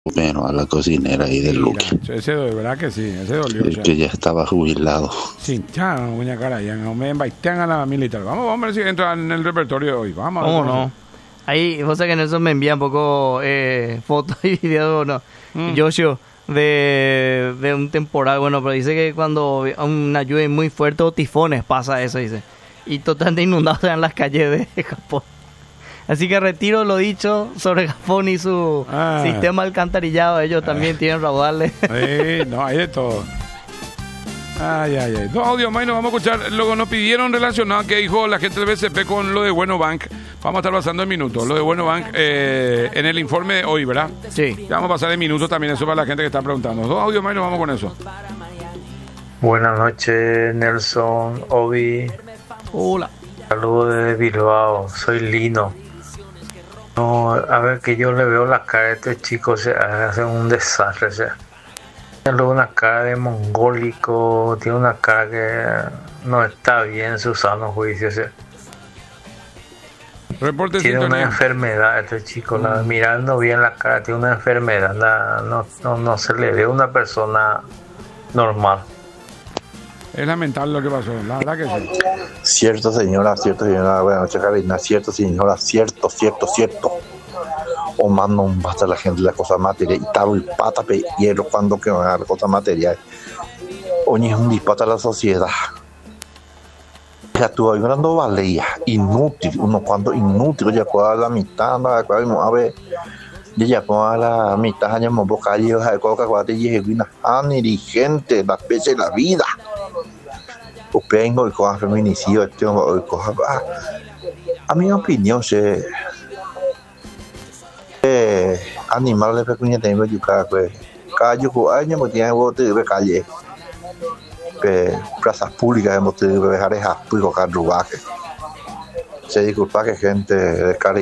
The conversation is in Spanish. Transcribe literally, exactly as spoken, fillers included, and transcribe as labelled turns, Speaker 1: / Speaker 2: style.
Speaker 1: Pero a la cocinera ahí del Luque,
Speaker 2: Ese de verdad que sí, ese dolió.
Speaker 1: eh,
Speaker 2: Ya.
Speaker 1: que ya estaba jubilado.
Speaker 2: Sí, ya, muña cara, ya no me embaitean a la militar. Vamos, vamos a ver si entra en el repertorio de hoy. Vamos a ver
Speaker 3: ¿Cómo
Speaker 2: cómo
Speaker 3: no? Ahí, vos sabés que Nelson me envía un poco eh, fotos y videos, no,
Speaker 2: Mm.
Speaker 3: Yoshio, de, de un temporal, bueno, pero dice que cuando hay una lluvia muy fuerte o tifones pasa eso, dice. Y totalmente inundados en las calles de Japón. Así que retiro lo dicho sobre Japón y su
Speaker 2: Ah.
Speaker 3: sistema alcantarillado. Ellos también tienen raudales.
Speaker 2: Sí, no, hay de todo. Ay, ay, ay. Dos audios más y nos vamos a escuchar. Luego nos pidieron relacionado que dijo la gente del B C P con lo de Bueno Bank. Vamos a estar pasando en minutos. Lo de Bueno Bank eh, en el informe de hoy, ¿verdad?
Speaker 3: Sí.
Speaker 2: Ya vamos a pasar en minutos también eso para la gente que está preguntando. Dos audios más y nos vamos con eso.
Speaker 4: Buenas noches, Nelson, Obi.
Speaker 3: Hola.
Speaker 4: Saludos desde Bilbao. Soy Lino. No, a ver que yo le veo la cara a este chico, se hace un desastre. O sea, tiene una cara de mongólico, tiene una cara que no está bien en su sano juicio. O sea,
Speaker 2: Reporte de
Speaker 4: tiene una
Speaker 2: sintonía.
Speaker 4: enfermedad este chico, la, mirando bien la cara, tiene una enfermedad, la- no, no, no se le ve una persona normal.
Speaker 2: Es lamentable lo que pasó, la verdad que sí.
Speaker 1: Cierto, señora, cierto, señora. Buenas noches, Karina. Cierto, señora, cierto, cierto, cierto. O más no basta la gente la cosa material. Y tabo y pata pe hierro cuando que van a la cosa material. Oye, es un disparate a la sociedad. Ya tú hay una valía inútil, uno cuando inútil, ya puedo a la mitad, anda, a ver. Ya puedo a la mitad, ya me boca y a coca, cuate y es una dirigente, la especie de la vida. Upengo y coja feminicidio, este hombre, coja. A mi opinión, se. Eh, animales pequeños tengo yo cada vez. Cada yo año me tiene bote de calle. Que plazas públicas hemos tenido que dejar esas públicas carruajes. Se disculpa que gente de